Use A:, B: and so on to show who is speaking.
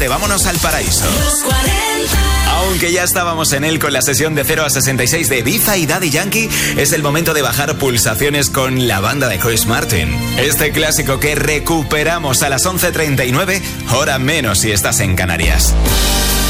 A: Vámonos al paraíso. Aunque ya estábamos en él con la sesión de 0 a 66 de Ibiza y Daddy Yankee, es el momento de bajar pulsaciones con la banda de Chris Martin. Este clásico que recuperamos a las 11:39, hora menos si estás en Canarias.